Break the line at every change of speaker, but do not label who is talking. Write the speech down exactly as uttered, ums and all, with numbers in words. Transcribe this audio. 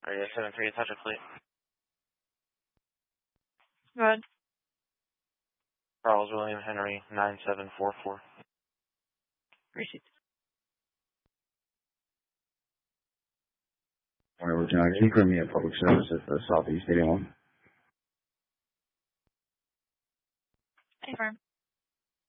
Radio seven three, touch a fleet.
Go ahead.
Charles William Henry, nine seven four four.
Received.
Alright, John, can you confirm me a public service at the Southeast eighty-one?
Confirm.